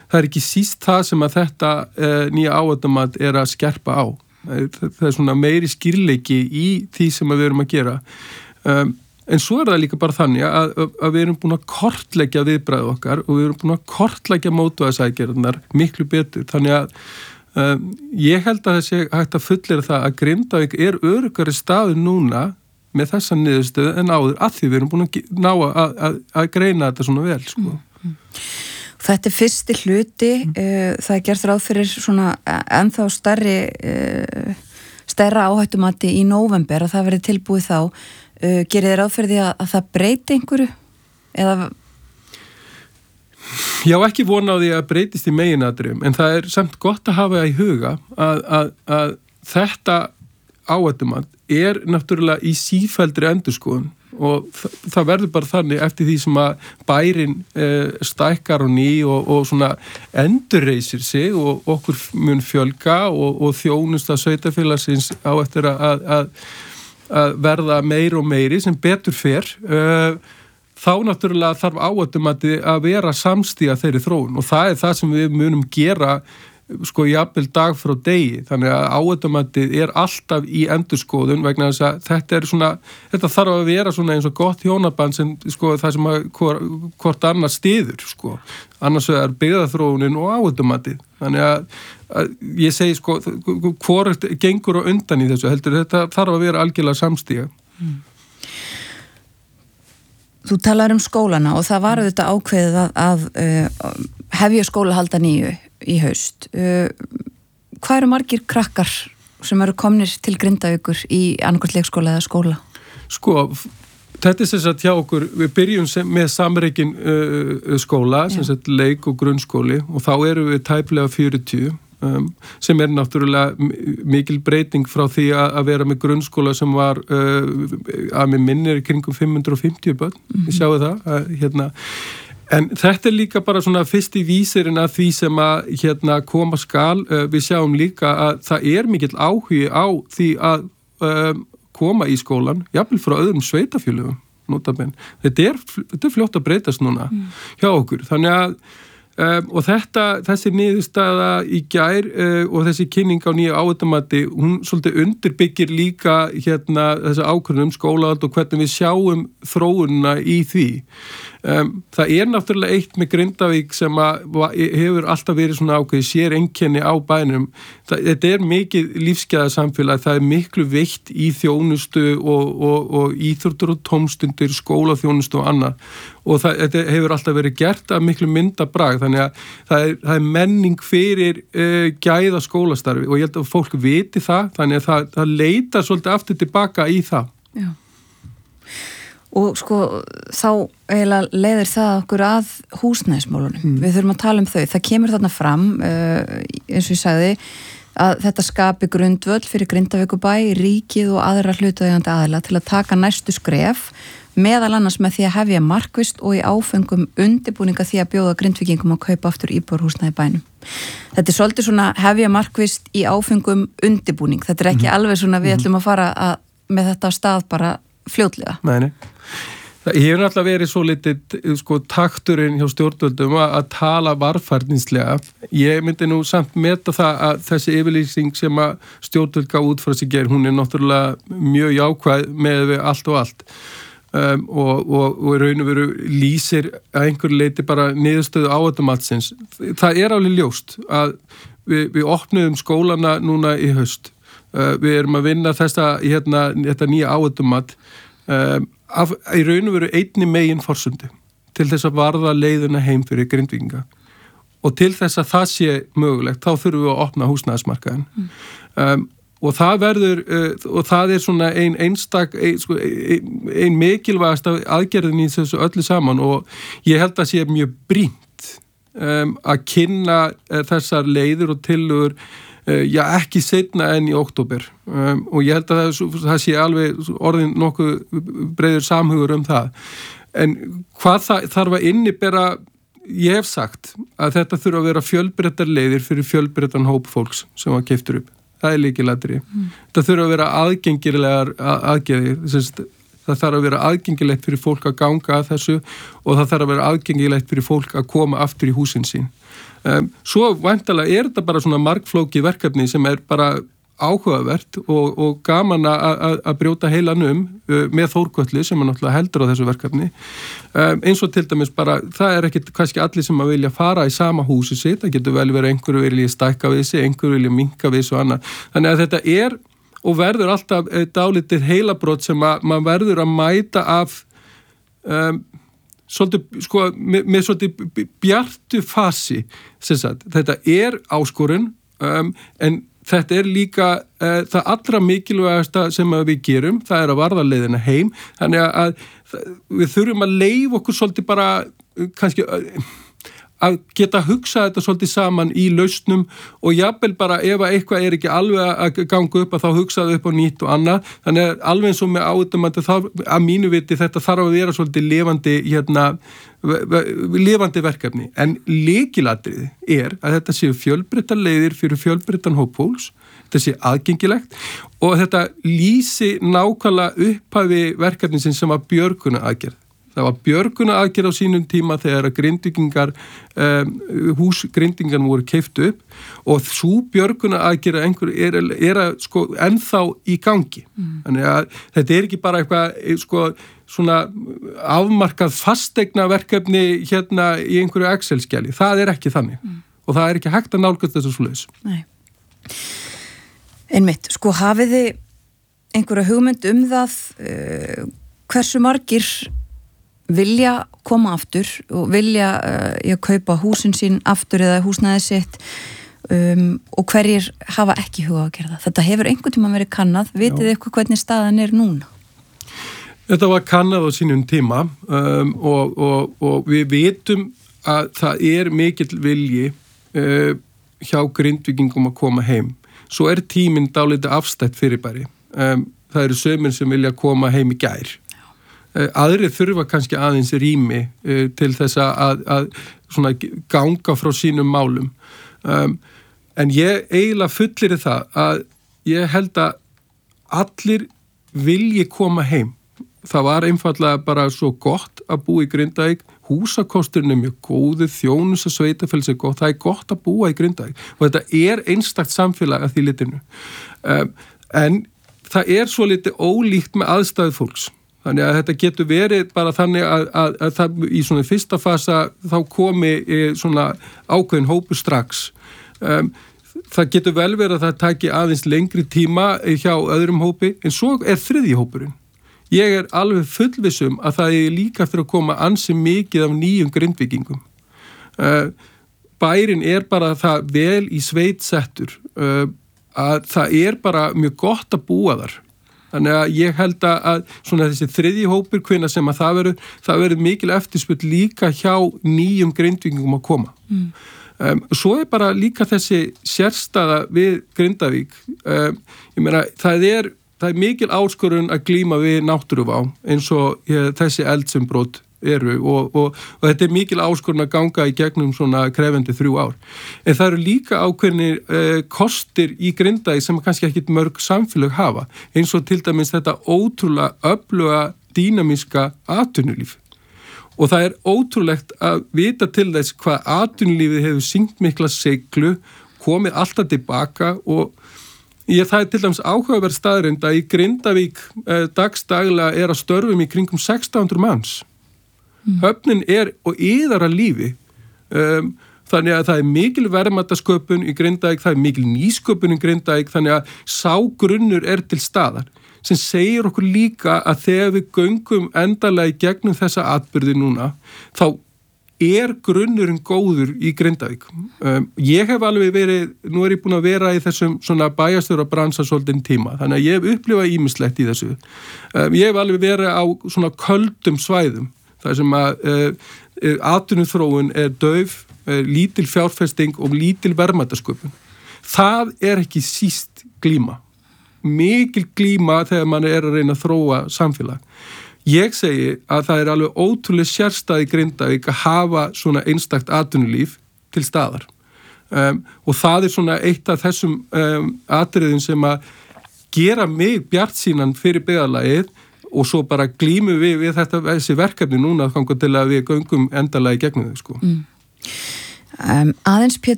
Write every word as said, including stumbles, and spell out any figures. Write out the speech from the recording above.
það er ekki síst það sem að þetta uh, nýja áhættumat er að skerpa á. Það er svona meiri skýrleiki í því sem við erum að gera. Um, en svo er það líka bara þannig að, að við erum búin að kortleggja viðbragð okkar og við erum búin að kortleggja mótvæðisækjarnar miklu betur. Þannig að um, ég held að þessi hægt að fullera það að Grindavík er öruggari staður núna með þessa niðurstöðu en áður að því við erum búin að ná að, að, að greina þetta svona vel, sko. Mm. Þetta er fyrsti hluti, mm. uh, það er gert ráð fyrir svona ennþá stærri, uh, stærra áhættumati í nóvember að það verið tilbúið þá. Uh, gerir þið ráð fyrir því að, að það breyti einhverju? Eða... Já, ekki vona á því að breytist í meginatriðum, en það er samt gott að hafa í huga að, að, að þetta áhættumat er náttúrulega í sífelldri endurskoðun og það, það verður bara þannig eftir því sem að bærin e, stækkar og ný og, og svona endurreisir sig og okkur mun fjölga og, og þjónusta sveitarfélagsins á eftir að, að, að verða meir og meiri sem betur fer. E, þá náttúrulega þarf áhættumati að vera samstíga þeirri þróun og það er það sem við munum gera sko jafnvel dag frá degi, þannig að áhættumatið er alltaf í endurskoðun vegna þess að þetta er svona, þetta þarf að vera svona eins og gott hjónaband sem sko það sem að hvort annars styður sko, annars er byggðaþróunin og áhættumatið, þannig að, að ég segi sko, hvort gengur á undan í þessu, heldur þetta þarf að vera algjörlega samstíga. Mm. Þú talar um skólana og það var auðvitað ákveðið að, að uh, hefja skólahalda nýju í haust. Uh, hvað eru margir krakkar sem eru komnir til Grindavíkur í annarkvæmt leikskóla eða skóla? Sko, þetta er sem sagt hjá okkur, við byrjum sem, með samreikin uh, skóla, sem sagt leik og grunnskóli og þá erum við tæplega fjörutíu. Um, sem er náttúrulega mikil breyting frá því að, að vera með grunnskóla sem var uh, að með minnir kringum fimm hundruð og fimmtíu börn, mm-hmm. Ég sjáu það að, hérna, en þetta er líka bara svona fyrsti vísirinn að því sem að hérna, koma skal, uh, við sjáum líka að það er mikill áhugi á því að uh, koma í skólan, jafnvel frá öðrum sveitafélögum, notabenn, þetta er, þetta er fljótt að breytast núna mm. hjá okkur, þannig að Um, og þetta, þessi niðurstaða í gær uh, og þessi kynning á nýja áhættumati, hún svolítið undirbyggir líka hérna þessi ákvörðun um skólahald og hvernig við sjáum þróunina í því. Um, það er náttúrulega eitt með Grindavík sem að hefur alltaf verið svona ákveði sér einkenni á bænum. Það, þetta er mikið lífsgæðasamfélag, það er miklu veitt í þjónustu og, og, og íþróttur og tómstundir, skólaþjónustu og annað. Og það, þetta hefur alltaf verið gert að miklu myndabrag, þannig að það er, það er menning fyrir uh, gæða skólastarfi og ég held að fólk viti það, þannig að það, það leitar svolítið aftur tilbaka í það. Já. Og sko þá eiginlega leiðir það okkur að húsnæðismálunum. Mm. Við þurfum að tala um þau. Það kemur þarna fram, uh, eins og ég sagði, að þetta skapi grundvöll fyrir Grindavíkurbæ, ríkið og aðra hlutaðeigandi aðila til að taka næstu skref, meðal annars með því að hefja markvist og í áfengum undirbúninga því að bjóða Grindvíkingum að kaupa aftur íbúðarhúsnæði í bænum. Þetta er svolítið svona hefja markvist í áfengum undirbúning. Þetta er ekki mm-hmm. alveg svona við ætlum að fara að, með þetta á stað bara fljótlega. Nei, nei. Það hefur náttúrulega verið svo litið sko, takturinn hjá stjórnvöldum að, að tala varfærninslega. Ég myndi nú samt meta það að þessi yfirlýsing sem að stjórnvöld gaf út frá sig ger, hún er náttúrulega mjög jákvæð með við allt og allt. Um, og, og, og í raun og veru lýsir að einhver leiti bara niðurstöðu áhættumatsins. Það er alveg ljóst að við, við opnuðum skólana núna í haust. Uh, við erum að vinna þessa, hérna, þetta nýja áhættumat um, af, í raun og veru einni megin forsundi til þess að varða leiðina heim fyrir Grindvíkinga. Og til þess að það sé mögulegt, þá þurfum við að opna húsnæðismarkaðinn. Mm. Um, Og það verður, uh, og það er svona ein einstak, ein, sko, ein, ein mikilvægast aðgerðin í þessu öllu saman og ég held að sé mjög brýnt um, að kynna uh, þessar leiðir og tillögur, uh, já ekki seinna en í október um, og ég held að það, það sé alveg orðin nokkuð breiður samhugur um það. En hvað það þarf að innibera, ég hef sagt að þetta þurfa að vera fjölbreyttar leiðir fyrir fjölbreyttan hóp fólks sem var keyptur upp. Það er lykilatriði. Mm. Það þurfa að vera aðgengilegar aðgerðir. Það þarf að vera aðgengilegt fyrir fólk að ganga að þessu og það þarf að vera aðgengilegt fyrir fólk að koma aftur í húsin sín. Um, svo væntanlega er þetta bara svona margflókið verkefni sem er bara áhugavert og, og gaman að brjóta heilan um uh, með Þórkötlu sem er náttúrulega heldur á þessu verkefni. Um, eins og til dæmis bara, það er ekkit kannski allir sem að vilja fara í sama húsi sitt, það getur vel verið einhverju vilja stækka við sig, einhverju vilja minka við sig og annað. Þannig að þetta er og verður alltaf dálítið heilabrot sem að maður verður að mæta af um, svolítið, sko, með, með svolítið bjartu fasi. Þetta er áskorun um, en þetta er líka uh, það allra mikilvægasta sem við gerum, það er að varða leiðina heim, þannig að, að við þurfum að leyfa okkur svolítið bara kannski að geta hugsað þetta svolítið saman í lausnum og jafnvel bara ef eitthvað er ekki alveg að ganga upp að þá hugsaðu upp á nýtt og annað, þannig að alveg eins og með áutamandi þá að mínu viti þetta þarf að vera svolítið lifandi hérna lifandi verkefni, en lykilatriði er að þetta séu fjölbreyttar leiðir fyrir fjölbreyttan hóp fólks, þetta sé aðgengilegt og þetta lýsi nákvæmlega upphafi verkefnisins sem var björgunaraðgerð. Það var björgunaraðgerð á sínum tíma þegar að grindvíkingar, um, hús grindvíkingar voru keypt upp og svo björgunaraðgerð einhver er, er að sko ennþá í gangi. Mm. Þannig að þetta er ekki bara eitthvað sko svona afmarkað fasteignaverkefni hérna í einhverju Excel-skjali. Það er ekki þannig. Mm. Og það er ekki hægt að nálgast þessu svoleiðis. Nei. Einmitt, sko hafið þið einhverja hugmynd um það uh, hversu margir vilja koma aftur og vilja uh, kaupa húsin sín aftur eða húsnæði sitt um, og hverjir hafa ekki huga að gera það. Þetta hefur einhvern tíma verið kannað. Vitið þið eitthvað hvernig staðan er núna? Þetta var kannað á sínum tíma um, og, og, og við vitum að það er mikill vilji uh, hjá Grindvíkingum að koma heim. Svo er tíminn dálítið afstætt fyrirbæri. Um, það eru sömur sem vilja koma heim í gær. Aðrið þurfa kannski aðeins rými uh, til þess að, að svona ganga frá sínum málum. Um, en ég eiginlega fullir það að ég held að allir vilji koma heim. Það var einfallega bara svo gott að búa í Grindavík, húsakosturinn er mjög góður, þjónusta sveitafélags er gott, það er gott að búa í Grindavík og þetta er einstakt samfélag að því litinu. Um, en það er svo litið ólíkt með aðstæðu fólks. Þannig að þetta getur verið bara þannig að, að, að það í svona fyrsta fasa þá komi e, svona ákveðin hópu strax. Um, það getur vel verið að það taki aðeins lengri tíma hjá öðrum hópi, en svo er þriðji hópurinn. Ég er alveg fullvissum að það er líka eftir að koma ansi mikið af nýjum grindvíkingum. Uh, bærin er bara það vel í sveit settur uh, að það er bara mjög gott að búa þar. Þannig að ég held að svona þessi þriðji hópur hvenær sem að það verður, það verður mikil eftirspurn líka hjá nýjum grindvíkingum að koma. Mm. Um, svo er bara líka þessi sérstæða við Grindavík. Um, ég meina, það er, það er mikil áskorun að glíma við náttúruvá eins og ég, þessi eldsumbrot eru og, og, og þetta er mikil áskorun að ganga í gegnum svona krefendi þrjú ár. En það eru líka ákveðnir eh, kostir í Grindavík sem kannski ekkit mörg samfélög hafa, eins og til dæmis þetta ótrúlega öfluga dýnamíska atvinnulíf. Og það er ótrúlegt að vita til þess hvað atvinnulífið hefur sýnt mikla seiglu, komið alltaf tilbaka og ég, það er til dæmis áhugaverð staðreynd að í Grindavík eh, dagsdaglega er að störfum í kringum sextán hundruð manns. Mm. Höfnin er og yðar að lífi um, þannig að það er mikil verðmætasköpun í Grindavík, það er mikil nýsköpun í Grindavík, þannig að sá grunnur er til staðar sem segir okkur líka að þegar við göngum endalega í gegnum þessa atburði núna þá er grunnurinn góður í Grindavík. Um, ég hef alveg verið, nú er ég búin að vera í þessum svona bæjarstjóra bransa svolítinn tíma, þannig að ég hef upplifað ýmislegt í þessu. Um, ég hef alveg verið á svona köldum svæðum þar sem að uh, atvinnuþróun er dauf, uh, lítil fjárfesting og lítil verðmætasköpun. Það er ekki síst glíma. Mikil glíma þegar mann er að reyna að þróa samfélag. Ég segi að það er alveg ótrúlega sérstæði Grindavík að hafa svona einstakt atvinnulíf til staðar. Um, og það er svona eitt af þessum um, atriðum sem að gera mig bjartsýnan fyrir byggðarlagið og svo bara glímum við við þetta þessi verkefni núna þangar til að við göngum endalega í gegnum þau sko. Mm. Um, aðeins Pétur